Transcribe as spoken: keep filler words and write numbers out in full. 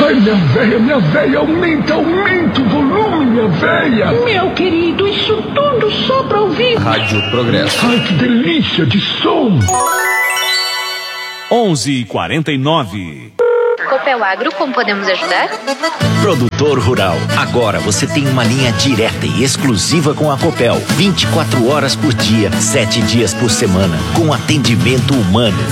Ai, minha véia, minha véia, aumenta, aumenta o volume, minha véia. Meu querido, isso tudo só pra ouvir Rádio Progresso. Ai, que delícia de som. onze e quarenta e nove. Copel Agro, como podemos ajudar? Produtor rural, agora você tem uma linha direta e exclusiva com a Copel, vinte e quatro horas por dia, sete dias por semana, com atendimento humano.